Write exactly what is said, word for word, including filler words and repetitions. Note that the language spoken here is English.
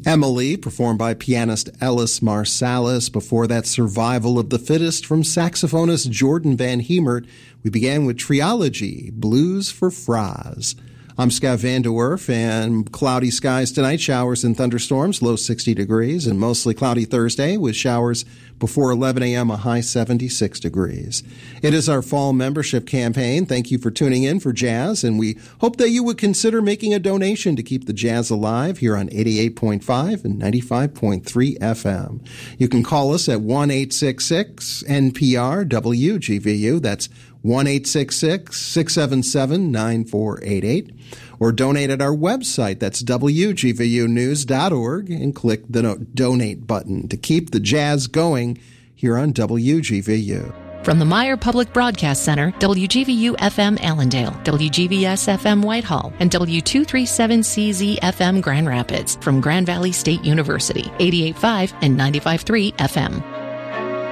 Emily, performed by pianist Ellis Marsalis. Before that, Survival of the Fittest from saxophonist Jordan Van Hemert. We began with Triology, Blues for Fraz. I'm Scott Van Der Werf, and cloudy skies tonight, showers and thunderstorms, low sixty degrees, and mostly cloudy Thursday with showers before eleven a.m., a high seventy-six degrees. It is our fall membership campaign. Thank you for tuning in for jazz, and we hope that you would consider making a donation to keep the jazz alive here on eighty-eight point five and ninety-five point three F M. You can call us at one eight six six N P R W G V U. That's one eight six six, six seven seven, nine four eight eight, or donate at our website. That's W G V U news dot org, and click the no- donate button to keep the jazz going here on W G V U. From the Meyer Public Broadcast Center, W G V U F M Allendale, W G V S F M Whitehall, and W two thirty-seven C Z F M Grand Rapids, from Grand Valley State University, eighty-eight point five and ninety-five point three F M.